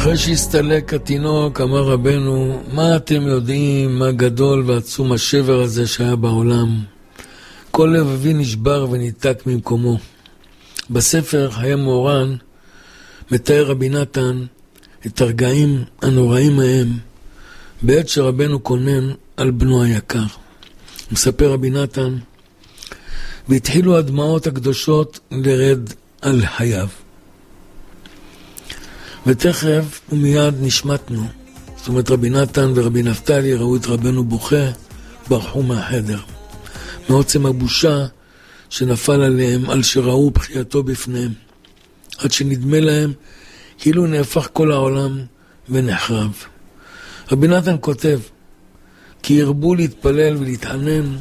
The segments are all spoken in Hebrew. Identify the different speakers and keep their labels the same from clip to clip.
Speaker 1: אחרי שהסתלק התינוק, אמר רבנו, מה אתם יודעים, מה גדול ועצום השבר הזה שהיה בעולם? כל לבבי נשבר וניתק ממקומו. בספר חיי מוהר"ן מתאר רבי נתן את הרגעים הנוראים ההם בעת שרבנו קונן על בנו היקר. מספר רבי נתן, והתחילו הדמעות הקדושות לרד על חייו. ותכף ומיד נשמטנו. זאת אומרת, רבי נתן ורבי נפתלי ראו את רבנו בוכה, ברחו מהחדר. מעוצם הבושה שנפל עליהם על שראו בחייתו בפניהם. עד שנדמה להם כאילו נהפך כל העולם ונחרב. רבי נתן כותב, כי הרבו להתפלל ולהתענן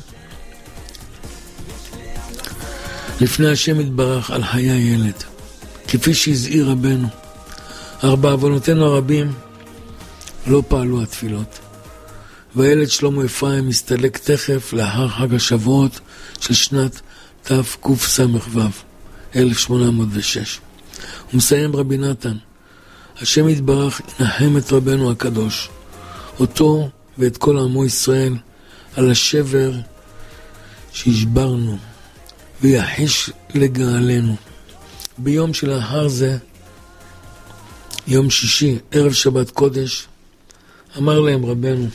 Speaker 1: לפני השם יתברך על חיי הילד, כפי שהזהיר רבנו. אך בעוונותינו הרבים לא פעלו התפילות. והילד שלמה אפרים מסתלק תכף לאחר חג השבועות של שנת תקס"ו, 1806. הוא מסיים רבי נתן, השם יתברך ינחם את רבנו הקדוש, אותו ואת כל עמו ישראל, על השבר שהשברנו, ויחיש לגאלנו. ביום שלאחר זה, יום שישי, ערב שבת קודש, אמר להם רבנו,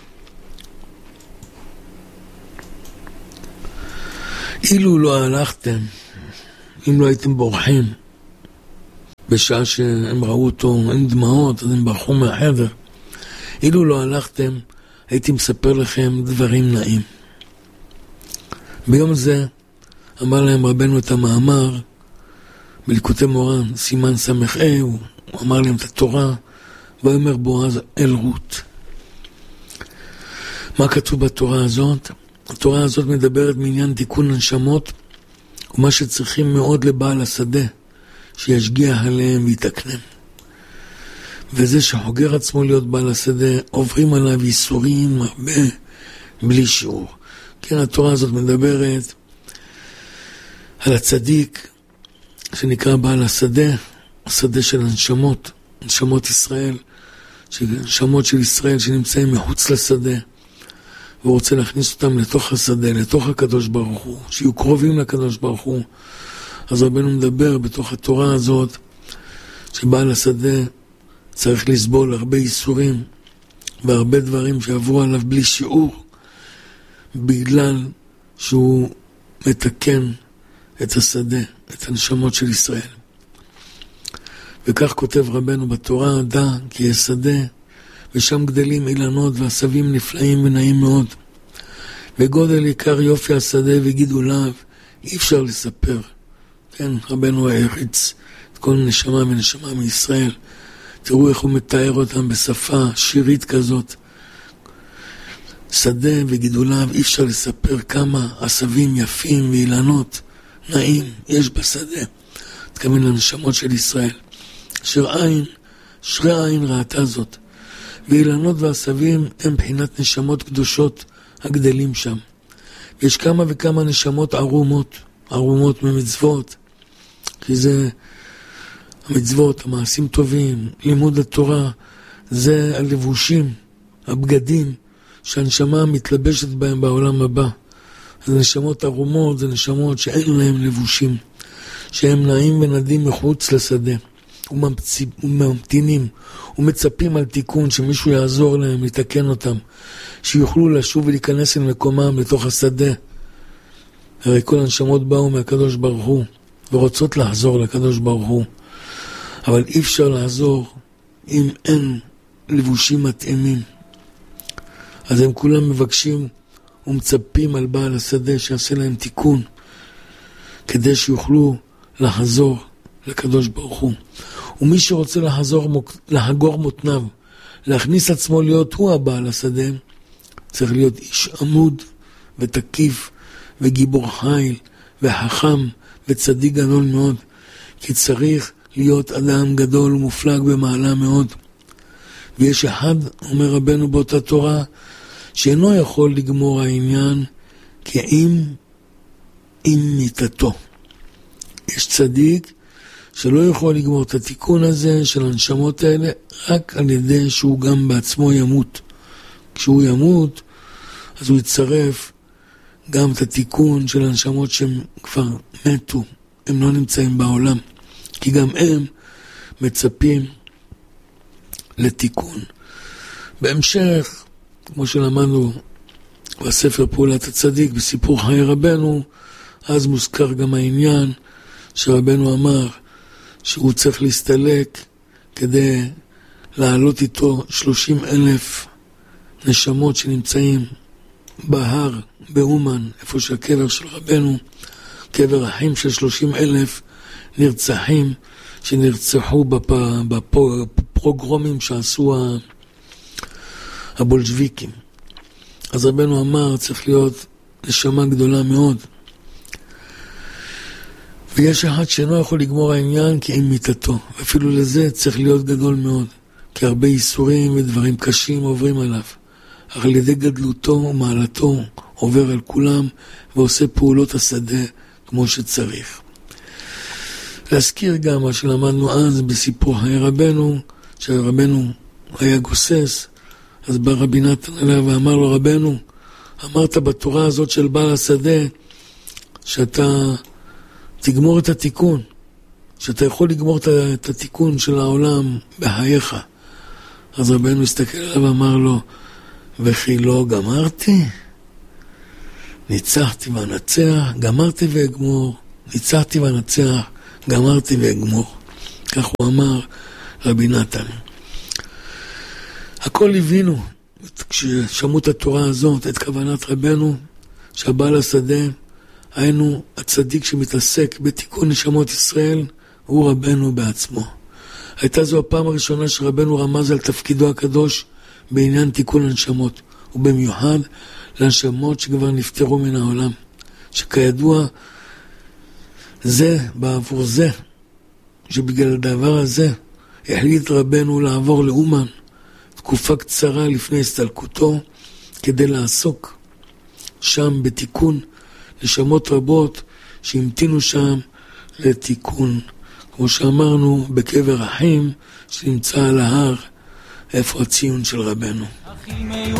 Speaker 1: אילו לא הלכתם, אם לא הייתם בורחים, בשעה שהם ראו אותו עם דמעות, אז הם ברחו מהחדר, אילו לא הלכתם, הייתי מספר לכם דברים נעים. ביום זה אמר להם רבנו את המאמר בליקוטי מוהר"ן, סימן סמ"ה, הוא אמר להם את התורה, ואומר בועז אל רות. מה כתוב בתורה הזאת? התורה הזאת מדברת מעניין תיקון הנשמות, ומה שצריכים מאוד לבעל השדה, שישגיח עליהם ויתקנם. וזה שחוגר עצמו להיות בעל השדה, עוברים עליו ייסורים הרבה בלי שיעור. כן, התורה הזאת מדברת על הצדיק, שנקרא בעל השדה, השדה של הנשמות, נשמות ישראל, נשמות של ישראל שנמצאים מחוץ לשדה, והוא רוצה להכניס אותם לתוך השדה, לתוך הקדוש ברוך הוא, שיהיו קרובים לקדוש ברוך הוא. אז רבנו מדבר בתוך התורה הזאת, שבעל השדה צריך לסבול הרבה ייסורים, והרבה דברים שעברו עליו בלי שיעור, בגלל שהוא מתקן את השדה, את הנשמות של ישראל. וכך כותב רבנו בתורה, דע כי יש שדה, ושם גדלים אילנות ועשבים נפלאים ונעים מאוד. וגודל עיקר יופי השדה וגידוליו, אי אפשר לספר. כן, רבנו היחיץ את כל נשמה ונשמה מישראל. תראו איך הוא מתאר אותם בשפה שירית כזאת. שדה וגידוליו, אי אפשר לספר כמה עשבים יפים ואילנות נעים יש בשדה. תכוון לנשמות של ישראל. שרי עין ראתה זאת. ואילנות ועשבים הם בחינת נשמות קדושות הגדלים שם. יש כמה וכמה נשמות ערומות ממצוות, כי זה המצוות, המעשים טובים, לימוד התורה, זה הלבושים, הבגדים, שהנשמה מתלבשת בהם בעולם הבא. אז נשמות ערומות זה נשמות שאין להם לבושים, שהם נעים ונדים מחוץ לשדה. וממתינים ומצפים על תיקון, שמישהו יעזור להם לתקן אותם, שיוכלו לשוב ולהיכנס אל מקומם לתוך השדה. הרי כל הנשמות באו מהקדוש ברוך הוא ורוצות לחזור לקדוש ברוך הוא, אבל אי אפשר לעזור אם אין לבושים מתאימים. אז הם כולם מבקשים ומצפים על בעל השדה שיעשה להם תיקון, כדי שיוכלו לחזור לקדוש ברוך הוא. ומי שרוצה להגור מותניו, להכניס עצמו להיות הוא הבעל השדה, צריך להיות איש עמוד ותקיף וגיבור חיל וחכם וצדיק גדול מאוד, כי צריך להיות אדם גדול ומופלג במעלה מאוד. ויש אחד, אומר רבנו באותה תורה, שאינו יכול לגמור העניין כי עם מיתתו. יש צדיק שלא יכול לגמור את התיקון הזה של הנשמות האלה רק על ידי שהוא גם בעצמו ימות. כשהוא ימות, אז הוא יצרף גם את התיקון של הנשמות שהם כבר מתו, הם לא נמצאים בעולם, כי גם הם מצפים לתיקון. בהמשך, כמו שלמדנו בספר פעולת הצדיק, בסיפור חיי רבנו, אז מוזכר גם העניין שרבנו אמר שהוא צריך להסתלק כדי לעלות איתו 30,000 נשמות שנמצאים בהר, באומן, איפה שהקבר של רבנו, קבר אחים של 30,000 נרצחים שנרצחו בפרוגרומים שעשו הבולשוויקים. אז רבנו אמר, צריך להיות נשמה גדולה מאוד. ויש אחד שאינו יכול לגמור העניין כי עם מיתתו. אפילו לזה צריך להיות גדול מאוד. כי הרבה איסורים ודברים קשים עוברים עליו. אך על ידי גדלותו ומעלתו עובר על כולם ועושה פעולות השדה כמו שצריך. להזכיר גם מה שלמדנו אז בסיפור חיי רבנו, שרבנו היה גוסס, אז בא רבי נתן אליו ואמר לו, רבנו, אמרת בתורה הזאת של בעל השדה, שאתה תגמור את התיקון, שאתה יכול לגמור את התיקון של העולם בחייך. אז רבנו הסתכל עליו ואמר לו, וכי לא גמרתי? ניצחתי ואנצח, גמרתי ואגמור, ניצחתי ואנצח, גמרתי ואגמור. כך הוא אמר רבי נתן. הכל הבינו, כששמעו את התורה הזאת, את כוונת רבנו, שהבעל השדה, היינו הצדיק שמתעסק בתיקון נשמות ישראל, הוא רבנו בעצמו. הייתה זו הפעם הראשונה שרבנו רמז על תפקידו הקדוש בעניין תיקון הנשמות, ובמיוחד לנשמות שכבר נפטרו מן העולם, שכידוע זה בעבור זה, שבגלל הדבר הזה החליט רבנו לעבור לאומן תקופה קצרה לפני הסתלקותו, כדי לעסוק שם בתיקון נשמות רבות שהמתינו שם לתיקון, כמו שאמרנו בקבר אחים שנמצא על ההר, איפה הציון של רבנו.